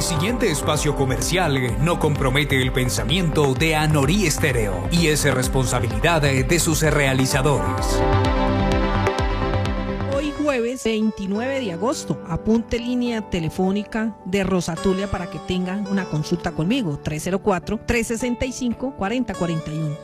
siguiente espacio comercial no compromete el pensamiento de Anorí Estéreo y es responsabilidad de sus realizadores. Jueves 29 de agosto, apunte línea telefónica de Rosatulia para que tengan una consulta conmigo, 304-365-4041,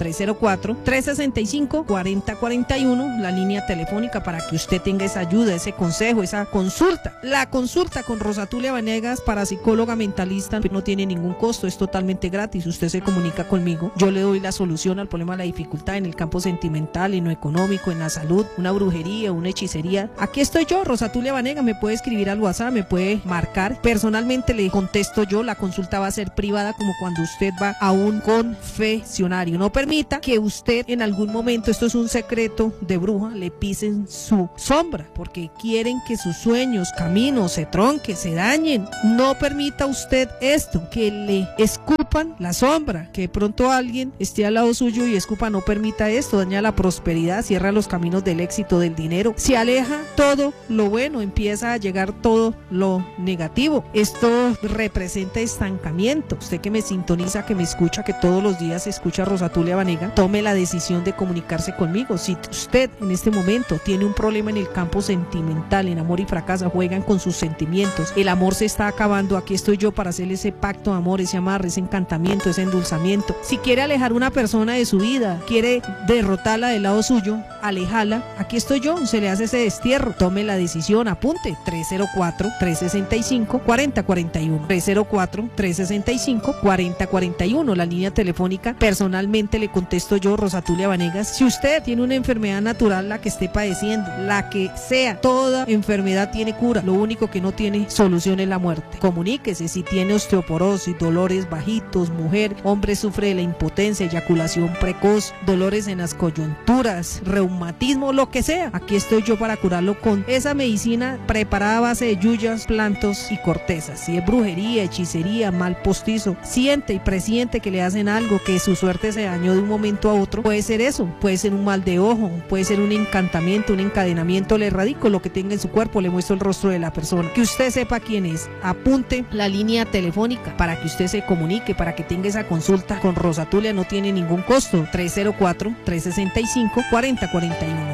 304-365-4041, la línea telefónica para que usted tenga esa ayuda, ese consejo, esa consulta. La consulta con Rosatulia Vanegas, parapsicóloga mentalista, no tiene ningún costo, es totalmente gratis, usted se comunica conmigo, yo le doy la solución al problema de la dificultad en el campo sentimental, en lo económico, en la salud, una brujería, una hechicería. Aquí estoy yo, Rosatulia Vanegas, me puede escribir al WhatsApp, me puede marcar, personalmente le contesto yo, la consulta va a ser privada como cuando usted va a un confesionario. No permita que usted en algún momento, esto es un secreto de bruja, le pisen su sombra, porque quieren que sus sueños, caminos se tronquen, se dañen. No permita usted esto, que le escupan la sombra, que de pronto alguien esté al lado suyo y escupa, no permita esto, daña la prosperidad, cierra los caminos del éxito, del dinero, se aleja todo lo bueno, empieza a llegar todo lo negativo. Esto representa estancamiento. Usted que me sintoniza, que me escucha, que todos los días escucha a Rosatulia Vanegas, tome la decisión de comunicarse conmigo. Si usted en este momento tiene un problema en el campo sentimental, en amor y fracasa, juegan con sus sentimientos, el amor se está acabando, aquí estoy yo para hacerle ese pacto de amor, ese amarre, ese encantamiento, ese endulzamiento. Si quiere alejar una persona de su vida, quiere derrotarla del lado suyo, alejala, aquí estoy yo, se le hace ese destierro. Tome la decisión, apunte, 304-365-4041, 304-365-4041, la línea telefónica, personalmente le contesto yo, Rosatulia Vanegas. Si usted tiene una enfermedad natural, la que esté padeciendo, la que sea, toda enfermedad tiene cura, lo único que no tiene solución es la muerte. Comuníquese. Si tiene osteoporosis, dolores bajitos, mujer, hombre, sufre de la impotencia, eyaculación precoz, dolores en las coyunturas, reumatismo, lo que sea, aquí estoy yo para curarlo con esa medicina preparada a base de yuyas, plantos y cortezas. Si es brujería, hechicería, mal postizo, siente y presiente que le hacen algo, que su suerte se dañó de un momento a otro, puede ser eso, puede ser un mal de ojo, puede ser un encantamiento, un encadenamiento, le erradico lo que tenga en su cuerpo, le muestro el rostro de la persona, que usted sepa quién es. Apunte la línea telefónica para que usted se comunique, para que tenga esa consulta con Rosatulia, no tiene ningún costo, 304-365-4041,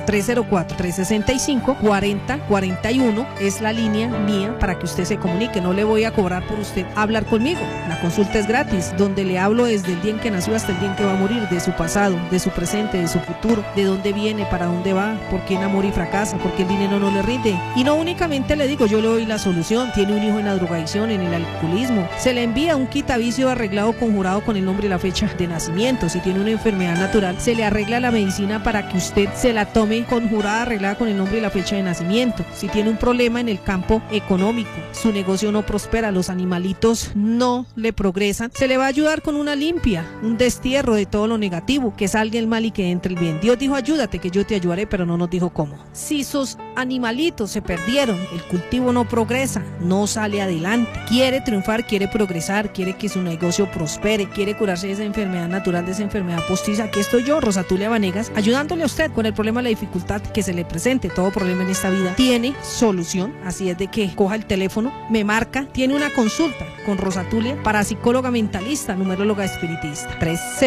304-365-4041 es la línea mía para que usted se comunique. No le voy a cobrar por usted hablar conmigo, la consulta es gratis, donde le hablo desde el día en que nació hasta el día en que va a morir, de su pasado, de su presente, de su futuro, de dónde viene, para dónde va, por qué enamora y fracasa, por qué el dinero no le rinde. Y no únicamente le digo, yo le doy la solución. Tiene un hijo en la drogadicción, en el alcoholismo, se le envía un quitavicio arreglado, conjurado con el nombre y la fecha de nacimiento. Si tiene una enfermedad natural, se le arregla la medicina para que usted se la tome conjurada, arreglada con el nombre y la fecha de nacimiento. Si tiene un problema en el campo económico, su negocio no prospera, los animalitos no le progresan, se le va a ayudar con una limpia, un destierro de todo lo negativo, que salga el mal y que entre el bien. Dios dijo, ayúdate que yo te ayudaré, pero no nos dijo cómo. Si sus animalitos se perdieron, el cultivo no progresa, no sale adelante, quiere triunfar, quiere progresar, quiere que su negocio prospere, quiere curarse de esa enfermedad natural, de esa enfermedad postiza, aquí estoy yo, Rosatulia Vanegas, ayudándole a usted con el problema de la dificultad que se le presente. Todo problema en esta vida tiene solución, así es de que coja el teléfono, me marca, tiene una consulta con Rosatulia, parapsicóloga mentalista, numeróloga espiritista,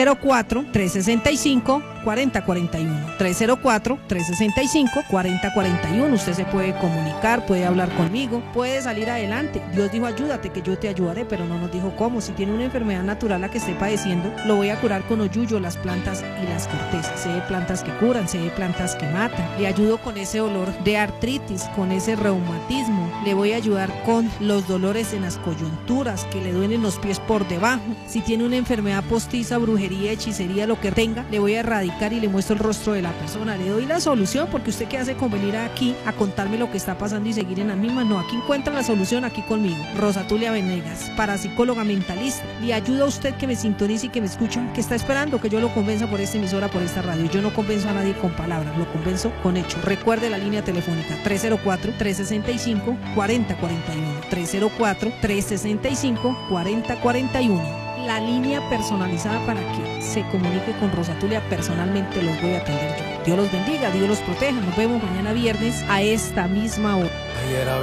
304-365-4041, 304-365-4041. Usted se puede comunicar, puede hablar conmigo, puede salir adelante. Dios dijo, ayúdate que yo te ayudaré, pero no nos dijo cómo. Si tiene una enfermedad natural la que esté padeciendo, lo voy a curar con oyuyo, las plantas y las cortezas. Sé de plantas que curan, sé de plantas que matan. Le ayudo con ese dolor de artritis, con ese reumatismo. Le voy a ayudar con los dolores en las coyunturas, que le duelen los pies por debajo. Si tiene una enfermedad postiza, brujería, hechicería, lo que tenga, le voy a erradicar y le muestro el rostro de la persona. Le doy la solución, porque usted qué hace con venir aquí a contarme lo que está pasando y seguir en las mismas. No, aquí encuentra la solución, aquí conmigo, Rosatulia Vanegas, parapsicóloga mentalista. Le ayuda a usted que me sintonice y que me escucha, que está esperando que yo lo convenza por esta emisora, por esta radio. Yo no convenzo a nadie con palabras, lo convenzo con hechos. Recuerde la línea telefónica, 304-365-4041, 304-365-4041. La línea personalizada para que se comunique con Rosatulia, personalmente los voy a atender yo. Dios los bendiga, Dios los proteja. Nos vemos mañana viernes a esta misma hora.